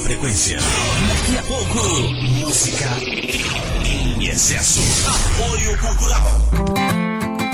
frequência. Daqui a pouco, música em excesso. Apoio cultural.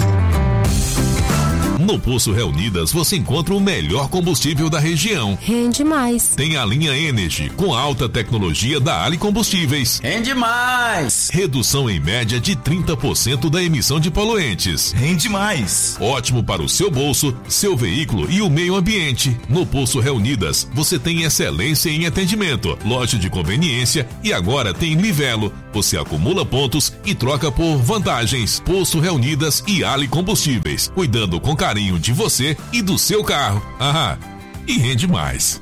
No Poço Reunidas você encontra o melhor combustível da região. Rende mais. Tem a linha Energy com alta tecnologia da Ali Combustíveis. Rende mais. Redução em média de 30% da emissão de poluentes. Rende mais. Ótimo para o seu bolso, seu veículo e o meio ambiente. No Poço Reunidas você tem excelência em atendimento, loja de conveniência e agora tem Livelo. Você acumula pontos e troca por vantagens. Poço Reunidas e Ali Combustíveis, cuidando com carinho de você e do seu carro. E rende mais.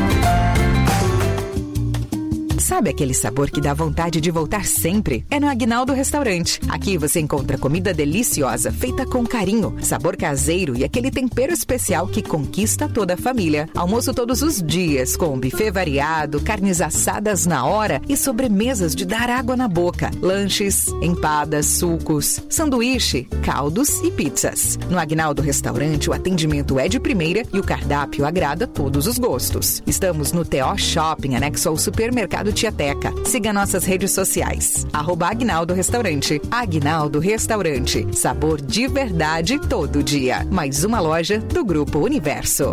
Sabe aquele sabor que dá vontade de voltar sempre? É no Aguinaldo Restaurante. Aqui você encontra comida deliciosa, feita com carinho, sabor caseiro e aquele tempero especial que conquista toda a família. Almoço todos os dias, com buffet variado, carnes assadas na hora e sobremesas de dar água na boca. Lanches, empadas, sucos, sanduíche, caldos e pizzas. No Aguinaldo Restaurante, o atendimento é de primeira e o cardápio agrada todos os gostos. Estamos no TO Shopping, anexo ao supermercado Tiateca. Siga nossas redes sociais. @Aguinaldo Restaurante. Aguinaldo Restaurante. Sabor de verdade todo dia. Mais uma loja do Grupo Universo.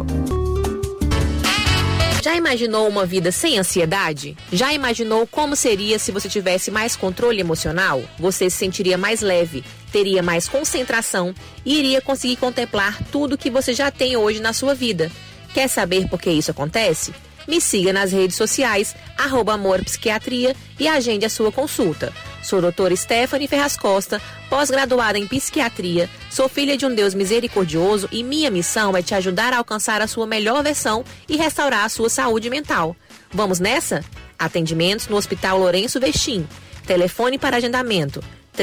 Já imaginou uma vida sem ansiedade? Já imaginou como seria se você tivesse mais controle emocional? Você se sentiria mais leve, teria mais concentração e iria conseguir contemplar tudo que você já tem hoje na sua vida. Quer saber por que isso acontece? Me siga nas redes sociais, @AmorPsiquiatria e agende a sua consulta. Sou doutora Stephanie Ferraz Costa, pós-graduada em psiquiatria, sou filha de um Deus misericordioso e minha missão é te ajudar a alcançar a sua melhor versão e restaurar a sua saúde mental. Vamos nessa? Atendimentos no Hospital Lourenço Vestim. Telefone para agendamento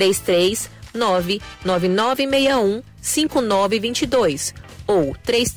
339-9961-5922 ou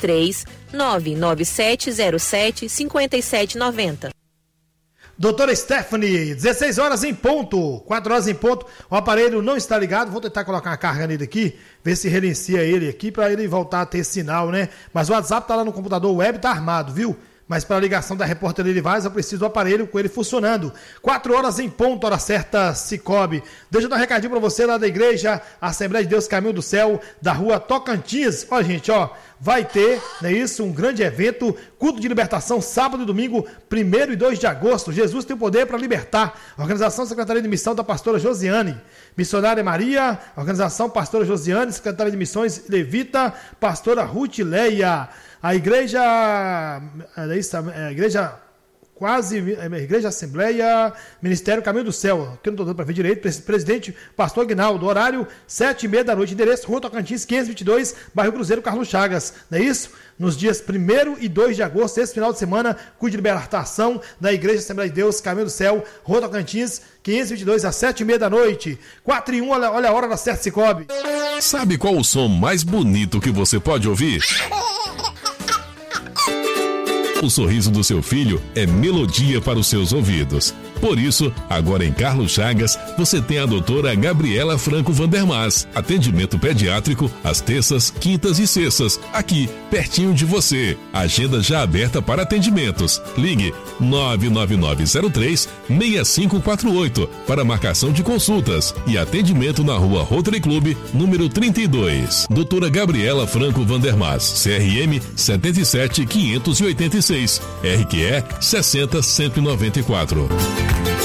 33997075790. Doutora Stephanie, 16 horas em ponto, 4 horas em ponto, o aparelho não está ligado, vou tentar colocar uma carga nele aqui, ver se reinicia ele aqui para ele voltar a ter sinal, né? Mas o WhatsApp tá lá no computador web, tá armado, viu? Mas para a ligação da repórter Lili Vaz, eu preciso do aparelho com ele funcionando. 4 horas em ponto, hora certa, Cicobi. Deixa eu dar um recadinho para você lá da igreja Assembleia de Deus Caminho do Céu, da rua Tocantins. Ó, gente, ó, vai ter, não é isso, um grande evento, culto de libertação, sábado e domingo, 1º e 2 de agosto. Jesus tem o poder para libertar. Organização Secretaria de Missão da pastora Josiane. Missionária Maria, organização pastora Josiane, Secretaria de Missões Levita, pastora Ruth Leia. A igreja Assembleia, Ministério Caminho do Céu, que eu não estou dando para ver direito, presidente Pastor Aguinaldo, horário 7h30 da noite, endereço Rua Tocantins 522, bairro Cruzeiro, Carlos Chagas, não é isso? Nos dias 1º e 2 de agosto, esse final de semana, culto de libertação da Igreja Assembleia de Deus, Caminho do Céu, Rua Tocantins 522, às 7h30 da noite, 4h01, olha a hora da certa, Cicobi. Sabe qual o som mais bonito que você pode ouvir? O sorriso do seu filho é melodia para os seus ouvidos. Por isso, agora em Carlos Chagas, você tem a doutora Gabriela Franco Vandermas. Atendimento pediátrico às terças, quintas e sextas, aqui, pertinho de você. Agenda já aberta para atendimentos. Ligue 99903-6548 para marcação de consultas e atendimento na rua Rotary Club, número 32. Doutora Gabriela Franco Vandermas, CRM 77586, RQE 60194.